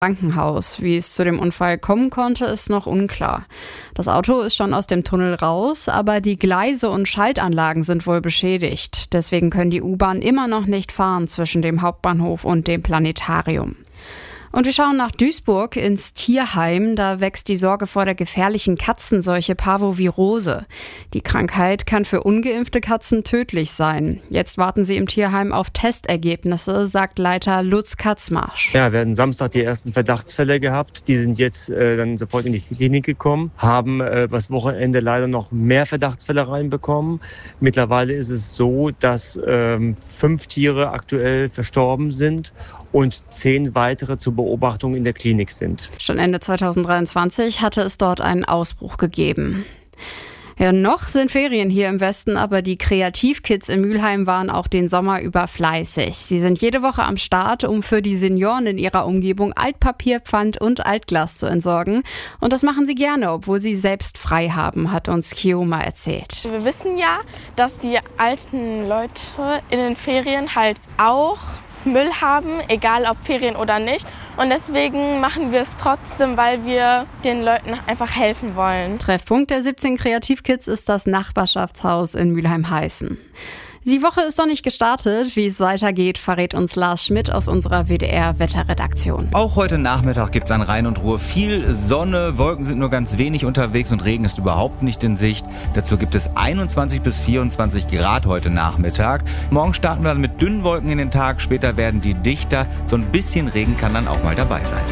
Krankenhaus. Wie es zu dem Unfall kommen konnte, ist noch unklar. Das Auto ist schon aus dem Tunnel raus, aber die Gleise und Schaltanlagen sind wohl beschädigt. Deswegen können die U-Bahn immer noch nicht fahren zwischen dem Hauptbahnhof und dem Planetarium. Und wir schauen nach Duisburg ins Tierheim. Da wächst die Sorge vor der gefährlichen Katzenseuche Parvovirose. Die Krankheit kann für ungeimpfte Katzen tödlich sein. Jetzt warten sie im Tierheim auf Testergebnisse, sagt Leiter Lutz Katzmarsch. Ja, wir hatten Samstag die ersten Verdachtsfälle gehabt. Die sind jetzt dann sofort in die Klinik gekommen, haben das Wochenende leider noch mehr Verdachtsfälle reinbekommen. Mittlerweile ist es so, dass 5 Tiere aktuell verstorben sind und 10 weitere zur Beobachtung in der Klinik sind. Schon Ende 2023 hatte es dort einen Ausbruch gegeben. Ja, noch sind Ferien hier im Westen, aber die Kreativkids in Mülheim waren auch den Sommer über fleißig. Sie sind jede Woche am Start, um für die Senioren in ihrer Umgebung Altpapier, Pfand und Altglas zu entsorgen. Und das machen sie gerne, obwohl sie selbst frei haben, hat uns Kioma erzählt. Wir wissen ja, dass die alten Leute in den Ferien halt auch Müll haben, egal ob Ferien oder nicht. Und deswegen machen wir es trotzdem, weil wir den Leuten einfach helfen wollen. Treffpunkt der 17 Kreativkids ist das Nachbarschaftshaus in Mülheim-Heißen. Die Woche ist noch nicht gestartet. Wie es weitergeht, verrät uns Lars Schmidt aus unserer WDR-Wetterredaktion. Auch heute Nachmittag gibt es an Rhein und Ruhr viel Sonne. Wolken sind nur ganz wenig unterwegs und Regen ist überhaupt nicht in Sicht. Dazu gibt es 21 bis 24 Grad heute Nachmittag. Morgen starten wir dann mit dünnen Wolken in den Tag. Später werden die dichter. So ein bisschen Regen kann dann auch mal dabei sein.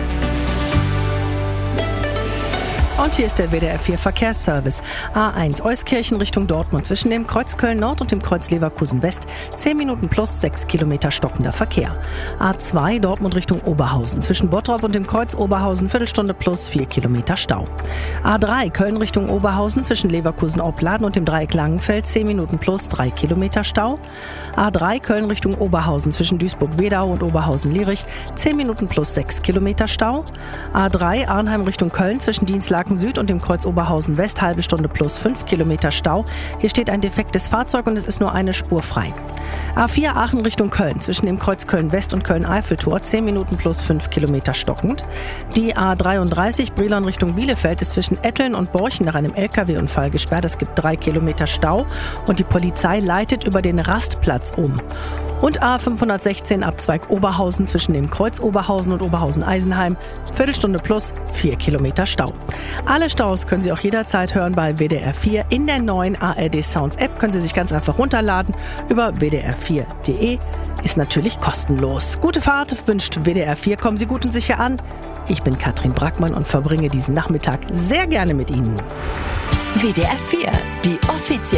Und hier ist der WDR 4 Verkehrsservice. A1 Euskirchen Richtung Dortmund zwischen dem Kreuz Köln Nord und dem Kreuz Leverkusen West. 10 Minuten plus 6 Kilometer stockender Verkehr. A2 Dortmund Richtung Oberhausen zwischen Bottrop und dem Kreuz Oberhausen Viertelstunde plus 4 Kilometer Stau. A3 Köln Richtung Oberhausen zwischen Leverkusen-Opladen und dem Dreieck Langenfeld 10 Minuten plus 3 Kilometer Stau. A3 Köln Richtung Oberhausen zwischen Duisburg-Wedau und Oberhausen-Lierich 10 Minuten plus 6 Kilometer Stau. A3 Arnheim Richtung Köln zwischen Dienstlaken Süd und dem Kreuz Oberhausen West, halbe Stunde plus 5 Kilometer Stau. Hier steht ein defektes Fahrzeug und es ist nur eine Spur frei. A4 Aachen Richtung Köln zwischen dem Kreuz Köln West und Köln-Eiffeltor 10 Minuten plus 5 Kilometer stockend. Die A33 Brilon Richtung Bielefeld ist zwischen Etteln und Borchen nach einem LKW-Unfall gesperrt. Es gibt 3 Kilometer Stau und die Polizei leitet über den Rastplatz um. Und A516 Abzweig Oberhausen zwischen dem Kreuz Oberhausen und Oberhausen-Eisenheim. Viertelstunde plus 4 Kilometer Stau. Alle Staus können Sie auch jederzeit hören bei WDR 4 in der neuen ARD Sounds App. Können Sie sich ganz einfach runterladen über wdr4.de. Ist natürlich kostenlos. Gute Fahrt wünscht WDR 4. Kommen Sie gut und sicher an. Ich bin Katrin Brackmann und verbringe diesen Nachmittag sehr gerne mit Ihnen. WDR 4, die offizielle